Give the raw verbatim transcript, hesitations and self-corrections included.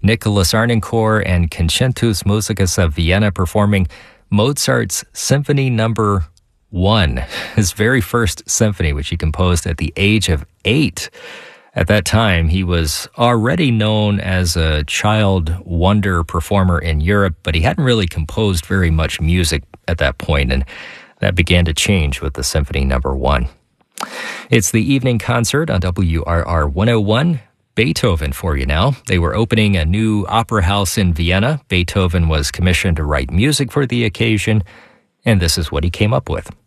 Nicholas Arnoncourt and Concentus Musicus of Vienna performing Mozart's Symphony Number One, his very first symphony, which he composed at the age of eight. At that time, he was already known as a child wonder performer in Europe, but he hadn't really composed very much music at that point, and that began to change with the Symphony Number One. It's the evening concert on W R R one oh one. Beethoven for you now. They were opening a new opera house in Vienna. Beethoven was commissioned to write music for the occasion, and this is what he came up with.